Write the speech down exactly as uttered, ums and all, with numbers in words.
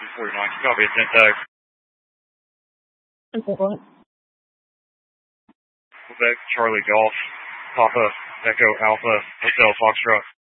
three forty-nine. Copy, ten tag. What? Quebec, Charlie Golf, Papa, Echo, Alpha, Hotel, Foxtrot.